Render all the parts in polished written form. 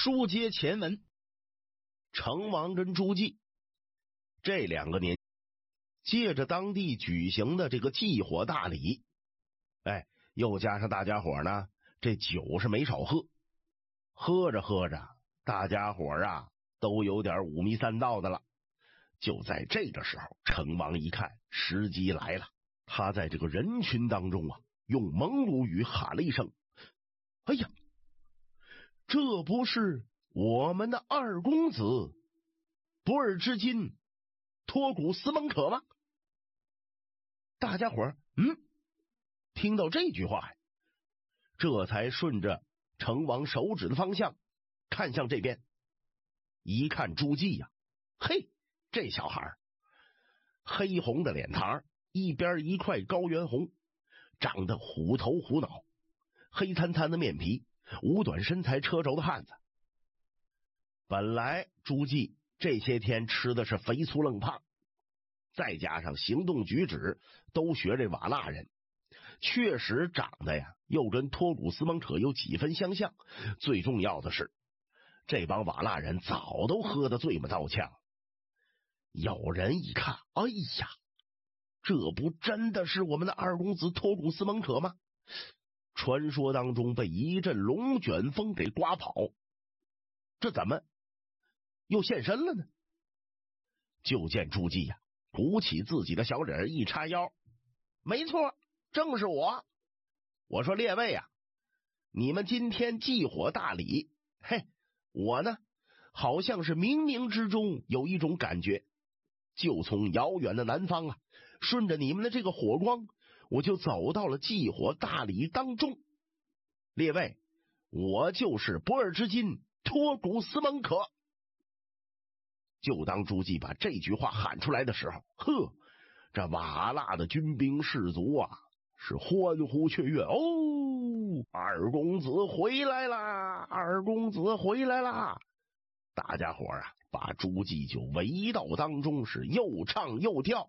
书接前文，成王跟朱棣这2个年，借着当地举行的这个祭火大礼，又加上大家伙呢，这酒是没少喝，喝着喝着，大家伙都有点五迷三道的了。就在这个时候，成王一看时机来了，他在这个人群当中用蒙古语喊了一声：“哎呀，这不是我们的二公子博尔之金托古斯蒙可吗？”大家伙听到这句话，这才顺着成王手指的方向看向这边，一看朱棣嘿，这小孩黑红的脸膛，一边一块高原红，长得虎头虎脑，黑参参的面皮，五短身材，车轴的汉子。本来朱棣这些天吃的是肥粗愣胖，再加上行动举止都学这瓦剌人，确实长得又跟托古斯蒙可有几分相像。最重要的是，这帮瓦剌人早都喝得醉马刀枪。有人一看，哎呀，这不真的是我们的二公子托古斯蒙可吗？传说当中被一阵龙卷风给刮跑，这怎么又现身了呢？就见朱棣鼓起自己的小脸一叉腰，没错，正是我。我说列位你们今天祭火大礼，我呢好像是冥冥之中有一种感觉，就从遥远的南方顺着你们的这个火光，我就走到了祭火大礼当中。列位，我就是博尔之金托古斯蒙可。就当朱棣把这句话喊出来的时候，这瓦剌的军兵士卒是欢呼雀跃。二公子回来啦，二公子回来啦！大家伙把朱棣就围到当中，是又唱又跳。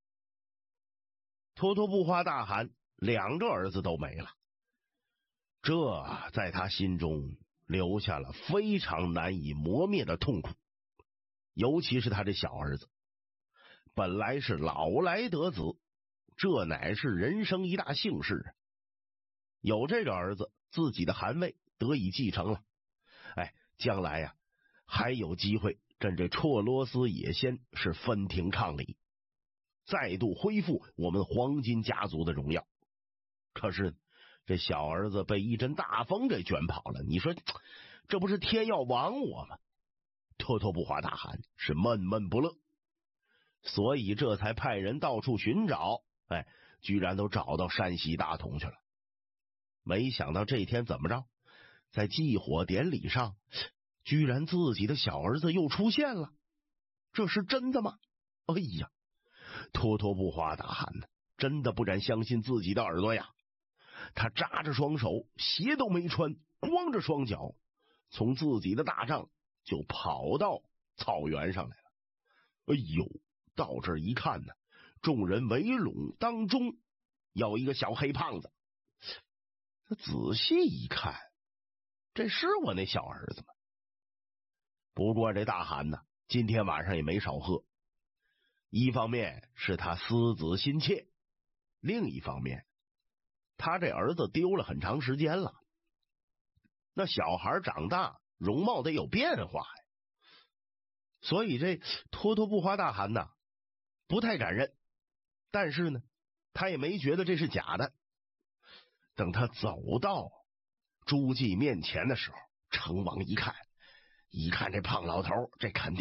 脱脱不花大汗2个儿子都没了，这在他心中留下了非常难以磨灭的痛苦。尤其是他这小儿子，本来是老来得子，这乃是人生一大幸事。有这个儿子，自己的汗位得以继承了，将来还有机会跟这绰罗斯野先是分庭抗礼，再度恢复我们黄金家族的荣耀。可是这小儿子被一阵大风给卷跑了，你说这不是天要亡我吗？脱脱不花大汗是闷闷不乐，所以这才派人到处寻找，居然都找到山西大同去了。没想到这天怎么着，在祭火典礼上，居然自己的小儿子又出现了，这是真的吗？哎呀，脱脱不花大汗真的不敢相信自己的耳朵呀！他扎着双手，鞋都没穿，光着双脚，从自己的大帐就跑到草原上来了。哎呦，到这儿一看众人围拢当中有一个小黑胖子。他仔细一看，这是我那小儿子吗？不过这大汗今天晚上也没少喝，一方面是他思子心切，另一方面他这儿子丢了很长时间了，那小孩长大容貌得有变化呀，所以这脱脱不花大汗不太敢认，但是呢他也没觉得这是假的。等他走到朱棣面前的时候，成王一看这胖老头，这肯定